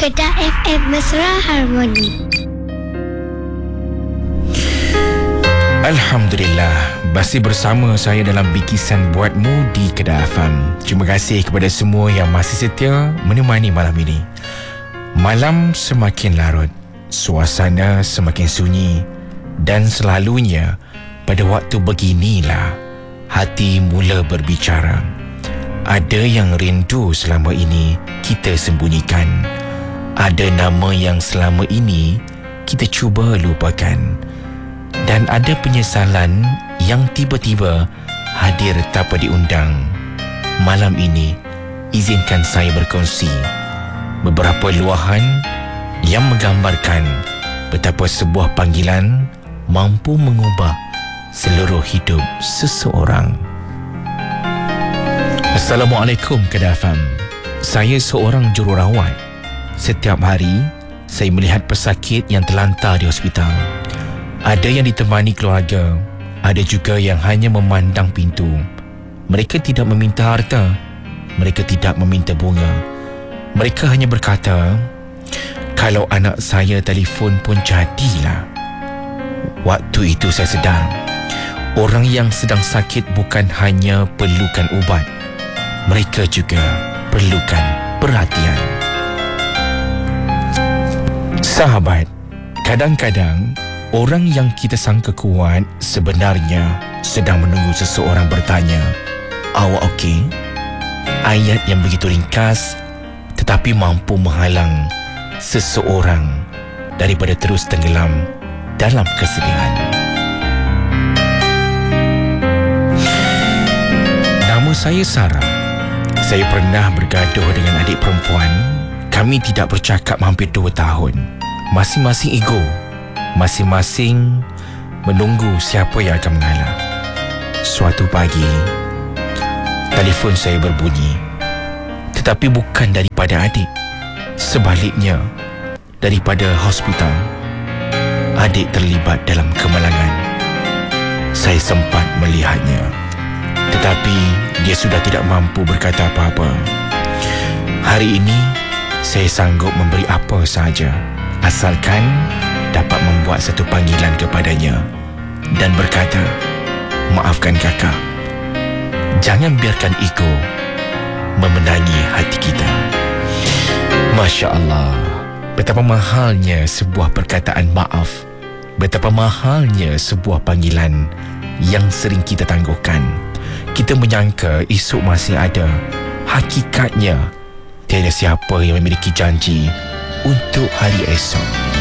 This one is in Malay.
Kedah FM Mesra Harmoni. Alhamdulillah, masih bersama saya dalam Bikisan Buatmu di Kedah FM. Terima kasih kepada semua yang masih setia menemani malam ini. Malam semakin larut, suasana semakin sunyi, dan selalunya pada waktu beginilah hati mula berbicara. Ada yang rindu selama ini kita sembunyikan. Ada nama yang selama ini kita cuba lupakan. Dan ada penyesalan yang tiba-tiba hadir tanpa diundang. Malam ini, izinkan saya berkongsi beberapa luahan yang menggambarkan betapa sebuah panggilan mampu mengubah seluruh hidup seseorang. Assalamualaikum Kedah FM. Saya seorang jururawat. Setiap hari, saya melihat pesakit yang terlantar di hospital. Ada yang ditemani keluarga, ada juga yang hanya memandang pintu. Mereka tidak meminta harta, mereka tidak meminta bunga. Mereka hanya berkata, kalau anak saya telefon pun jadilah. Waktu itu saya sedar, orang yang sedang sakit bukan hanya perlukan ubat, mereka juga perlukan perhatian. Sahabat, kadang-kadang orang yang kita sangka kuat sebenarnya sedang menunggu seseorang bertanya, "Awak okey?" Ayat yang begitu ringkas tetapi mampu menghalang seseorang daripada terus tenggelam dalam kesedihan. Nama saya Sarah. Saya pernah bergaduh dengan adik perempuan. Kami tidak bercakap hampir 2 tahun. Masing-masing ego, masing-masing menunggu siapa yang akan mengalah. Suatu pagi, telefon saya berbunyi. Tetapi bukan daripada adik. Sebaliknya, daripada hospital. Adik terlibat dalam kemalangan. Saya sempat melihatnya, tetapi dia sudah tidak mampu berkata apa-apa. Hari ini, saya sanggup memberi apa sahaja, asalkan dapat membuat satu panggilan kepadanya dan berkata, "Maafkan kakak." Jangan biarkan ego memenangi hati kita. Masya Allah, betapa mahalnya sebuah perkataan maaf. Betapa mahalnya sebuah panggilan yang sering kita tangguhkan. Kita menyangka esok masih ada. Hakikatnya, tiada siapa yang memiliki janji untuk hari esok.